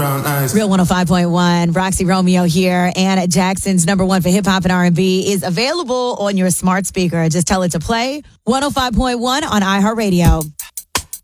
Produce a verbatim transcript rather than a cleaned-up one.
Real one oh five point one, Roxy Romeo here, and Jackson's number one for hip hop and R and B is available on your smart speaker. Just tell it to play one oh five point one on iHeartRadio.